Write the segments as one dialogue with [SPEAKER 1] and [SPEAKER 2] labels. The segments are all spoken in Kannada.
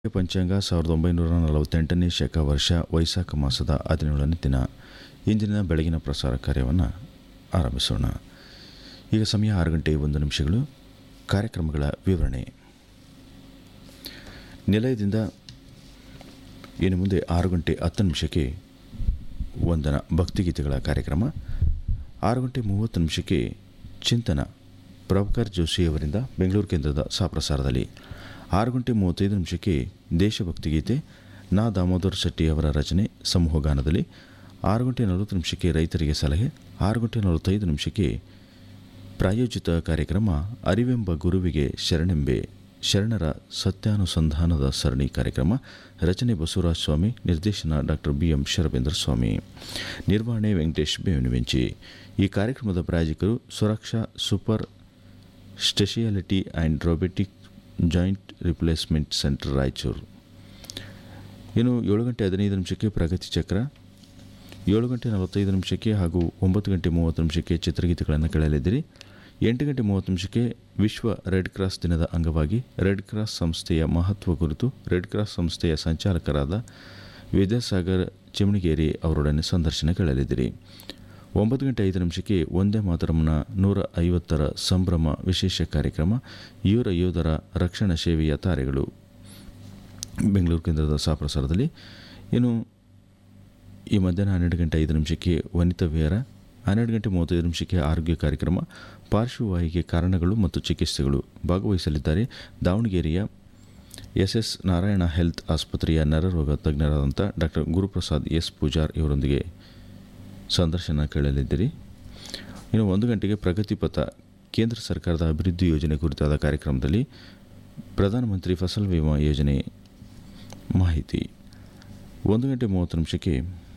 [SPEAKER 1] ಪಂಚಾಂಗ 1948ನೇ ಶಕ ವರ್ಷ ವೈಶಾಖ ಮಾಸದ 17ನೇ ದಿನ. ಇಂದಿನ ಬೆಳಗಿನ ಪ್ರಸಾರ ಕಾರ್ಯವನ್ನು ಆರಂಭಿಸೋಣ. ಈಗ ಸಮಯ 6 ಗಂಟೆ 1 ನಿಮಿಷಗಳು. ಕಾರ್ಯಕ್ರಮಗಳ ವಿವರಣೆ. ನಿಲಯದಿಂದ ಇನ್ನು ಮುಂದೆ 6 ಗಂಟೆ 10 ನಿಮಿಷಕ್ಕೆ ವಂದನ ಭಕ್ತಿಗೀತೆಗಳ ಕಾರ್ಯಕ್ರಮ. 6 ಗಂಟೆ 30 ನಿಮಿಷಕ್ಕೆ ಚಿಂತನ ಪ್ರಭಾಕರ್ ಜೋಶಿಯವರಿಂದ ಬೆಂಗಳೂರು ಕೇಂದ್ರದ ಸಾಪ್ರಸಾರದಲ್ಲಿ. 6 ಗಂಟೆ 35 ನಿಮಿಷಕ್ಕೆ ದೇಶಭಕ್ತಿ ಗೀತೆ ನಾ ದಾಮೋದರ್ ಶೆಟ್ಟಿ ಅವರ ರಚನೆ ಸಮೂಹಗಾನದಲ್ಲಿ. 6 ಗಂಟೆ 40 ನಿಮಿಷಕ್ಕೆ ರೈತರಿಗೆ ಸಲಹೆ. 6 ಗಂಟೆ 45 ನಿಮಿಷಕ್ಕೆ ಪ್ರಾಯೋಜಿತ ಕಾರ್ಯಕ್ರಮ ಅರಿವೆಂಬ ಗುರುವಿಗೆ ಶರಣೆಂಬೆ ಶರಣರ ಸತ್ಯಾನುಸಂಧಾನದ ಸರಣಿ ಕಾರ್ಯಕ್ರಮ. ರಚನೆ ಬಸವರಾಜ ಸ್ವಾಮಿ, ನಿರ್ದೇಶನ ಡಾಕ್ಟರ್ BM ಶರಬೇಂದ್ರ ಸ್ವಾಮಿ, ನಿರ್ವಹಣೆ ವೆಂಕಟೇಶ್ ಬೇವಿನವೆಂಚಿ. ಈ ಕಾರ್ಯಕ್ರಮದ ಪ್ರಾಯೋಜಕರು ಸುರಕ್ಷಾ super speciality and robotic joint replacement centre Raichur. ಇನ್ನು 7 ಗಂಟೆ 15 ನಿಮಿಷಕ್ಕೆ ಪ್ರಗತಿ ಚಕ್ರ, 7 ಗಂಟೆ 45 ನಿಮಿಷಕ್ಕೆ ಹಾಗೂ 9 ಗಂಟೆ 30 ನಿಮಿಷಕ್ಕೆ ಚಿತ್ರಗೀತೆಗಳನ್ನು ಕೇಳಲಿದ್ದೀರಿ. 8 ಗಂಟೆ 30 ನಿಮಿಷಕ್ಕೆ ವಿಶ್ವ ರೆಡ್ ಕ್ರಾಸ್ ದಿನದ ಅಂಗವಾಗಿ ರೆಡ್ ಕ್ರಾಸ್ ಸಂಸ್ಥೆಯ ಮಹತ್ವ ಕುರಿತು ರೆಡ್ ಕ್ರಾಸ್ ಸಂಸ್ಥೆಯ ಸಂಚಾಲಕರಾದ ವಿದ್ಯಾಸಾಗರ್ ಚಿಮಣಿಗೇರಿ ಅವರೊಡನೆ ಸಂದರ್ಶನ ಕೇಳಲಿದ್ದೀರಿ. 9 ಗಂಟೆ 5 ನಿಮಿಷಕ್ಕೆ ವಂದೇ ಮಾತರಂನ 150ರ ಸಂಭ್ರಮ ವಿಶೇಷ ಕಾರ್ಯಕ್ರಮ ಯುವ ಯೋಧರ ರಕ್ಷಣಾ ಸೇವೆಯ ತಾರೆಗಳು ಬೆಂಗಳೂರು ಕೇಂದ್ರದ ಸಾಪ್ರಸಾರದಲ್ಲಿ. ಇನ್ನು ಈ ಮಧ್ಯಾಹ್ನ 12 ಗಂಟೆ 5 ನಿಮಿಷಕ್ಕೆ ವನಿತಾ ವಿಹಾರ, 12 ಗಂಟೆ 35 ನಿಮಿಷಕ್ಕೆ ಆರೋಗ್ಯ ಕಾರ್ಯಕ್ರಮ ಪಾರ್ಶ್ವವಾಯುವಿಗೆ ಕಾರಣಗಳು ಮತ್ತು ಚಿಕಿತ್ಸೆಗಳು. ಭಾಗವಹಿಸಲಿದ್ದಾರೆ ದಾವಣಗೆರೆಯ SS ನಾರಾಯಣ ಹೆಲ್ತ್ ಆಸ್ಪತ್ರೆಯ ನರರೋಗ ತಜ್ಞರಾದಂಥ ಡಾಕ್ಟರ್ ಗುರುಪ್ರಸಾದ್ S ಪೂಜಾರ್ ಇವರೊಂದಿಗೆ ಸಂದರ್ಶನ ಕೇಳಲಿದ್ದೀರಿ. ಇನ್ನು 1 ಗಂಟೆಗೆ ಪ್ರಗತಿಪಥ ಕೇಂದ್ರ ಸರ್ಕಾರದ ಅಭಿವೃದ್ಧಿ ಯೋಜನೆ ಕುರಿತಾದ ಕಾರ್ಯಕ್ರಮದಲ್ಲಿ ಪ್ರಧಾನಮಂತ್ರಿ ಫಸಲ್ ವಿಮಾ ಯೋಜನೆ ಮಾಹಿತಿ. 1 ಗಂಟೆ 30 ನಿಮಿಷಕ್ಕೆ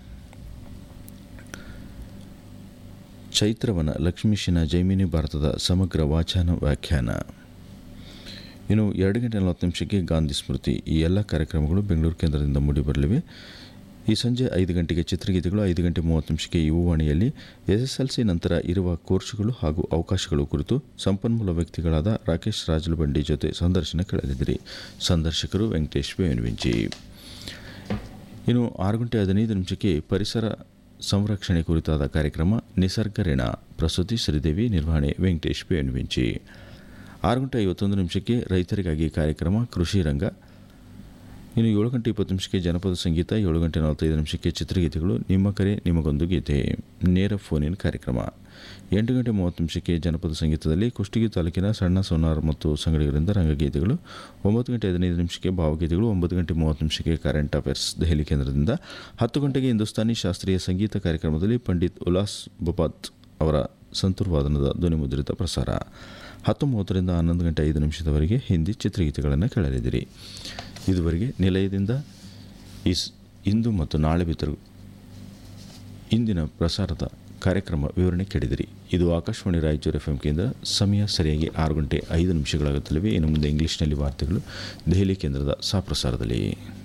[SPEAKER 1] ಚೈತ್ರವನ ಲಕ್ಷ್ಮೀಶಿನ ಜೈಮಿನಿ ಭಾರತದ ಸಮಗ್ರ ವಾಚನ ವ್ಯಾಖ್ಯಾನ. ಇನ್ನು 2 ಗಂಟೆ 40 ನಿಮಿಷಕ್ಕೆ ಗಾಂಧಿ ಸ್ಮೃತಿ. ಈ ಎಲ್ಲ ಕಾರ್ಯಕ್ರಮಗಳು ಬೆಂಗಳೂರು ಕೇಂದ್ರದಿಂದ ಮೂಡಿಬರಲಿವೆ. ಈ ಸಂಜೆ 5 ಗಂಟೆಗೆ ಚಿತ್ರಗೀತೆಗಳು. 5 ಗಂಟೆ 30 ನಿಮಿಷಕ್ಕೆ ಯುವವಾಣಿಯಲ್ಲಿ SSLC ನಂತರ ಇರುವ ಕೋರ್ಸುಗಳು ಹಾಗೂ ಅವಕಾಶಗಳು ಕುರಿತು ಸಂಪನ್ಮೂಲ ವ್ಯಕ್ತಿಗಳಾದ ರಾಕೇಶ್ ರಾಜಲಬಂಡಿ ಜೊತೆ ಸಂದರ್ಶನ ಕೇಳಲಿದ್ದೀರಿ. ಸಂದರ್ಶಕರು ವೆಂಕಟೇಶ್ ಬೇವಿನವೆಂಚಿ. ಇನ್ನು 6 ಗಂಟೆ 15 ನಿಮಿಷಕ್ಕೆ ಪರಿಸರ ಸಂರಕ್ಷಣೆ ಕುರಿತಾದ ಕಾರ್ಯಕ್ರಮ ನಿಸರ್ಗರಿಣ. ಪ್ರಸ್ತುತಿ ಶ್ರೀದೇವಿ, ನಿರ್ವಹಣೆ ವೆಂಕಟೇಶ್ ಬೇವಿನವೆಂಚಿ. 6 ಗಂಟೆ 51 ನಿಮಿಷಕ್ಕೆ ರೈತರಿಗಾಗಿ ಕಾರ್ಯಕ್ರಮ ಕೃಷಿ ರಂಗ. ಇನ್ನು 7 ಗಂಟೆ 20 ನಿಮಿಷಕ್ಕೆ ಜನಪದ ಸಂಗೀತ. 7 ಗಂಟೆ 45 ನಿಮಿಷಕ್ಕೆ ಚಿತ್ರಗೀತೆಗಳು ನಿಮ್ಮ ಕರೆ ನಿಮಗೊಂದು ಗೀತೆ ನೇರ ಫೋನಿನ ಕಾರ್ಯಕ್ರಮ. 8 ಗಂಟೆ 30 ನಿಮಿಷಕ್ಕೆ ಜನಪದ ಸಂಗೀತದಲ್ಲಿ ಕುಷ್ಟಗಿ ತಾಲೂಕಿನ ಸಣ್ಣ ಸೋನಾರ್ ಮತ್ತು ಸಂಗಡಿಗರಿಂದ ರಂಗಗೀತೆಗಳು. 9 ಗಂಟೆ 15 ನಿಮಿಷಕ್ಕೆ ಭಾವಗೀತೆಗಳು. 9 ಗಂಟೆ 30 ನಿಮಿಷಕ್ಕೆ ಕರೆಂಟ್ ಅಫೇರ್ಸ್ ದೆಹಲಿ ಕೇಂದ್ರದಿಂದ. 10 ಗಂಟೆಗೆ ಹಿಂದೂಸ್ತಾನಿ ಶಾಸ್ತ್ರೀಯ ಸಂಗೀತ ಕಾರ್ಯಕ್ರಮದಲ್ಲಿ ಪಂಡಿತ್ ಉಲ್ಲಾಸ್ ಬಪಾತ್ ಅವರ ಸಂತೂರ್ ವಾದನದ ಧ್ವನಿಮುದ್ರಿತ ಪ್ರಸಾರ. 10:30ರಿಂದ 11 ಗಂಟೆ 5 ನಿಮಿಷದವರೆಗೆ ಹಿಂದಿ ಚಿತ್ರಗೀತೆಗಳನ್ನು ಕೇಳಲಿದ್ದೀರಿ. ಇದುವರೆಗೆ ನಿಲಯದಿಂದ ಇಂದು ಮತ್ತು ನಾಳೆ ಬಿತ್ತರು ಇಂದಿನ ಪ್ರಸಾರದ ಕಾರ್ಯಕ್ರಮ ವಿವರಣೆ ಕೇಳಿದಿರಿ. ಇದು ಆಕಾಶವಾಣಿ ರಾಯಚೂರು FM ಕೇಂದ್ರ. ಸಮಯ ಸರಿಯಾಗಿ 6 ಗಂಟೆ 5 ನಿಮಿಷಗಳಾಗುತ್ತಲಿವೆ. ಇನ್ನು ಮುಂದೆ ಇಂಗ್ಲೀಷ್ನಲ್ಲಿ ವಾರ್ತೆಗಳು ದೆಹಲಿ ಕೇಂದ್ರದ ಸಾಪ್ರಸಾರದಲ್ಲಿ.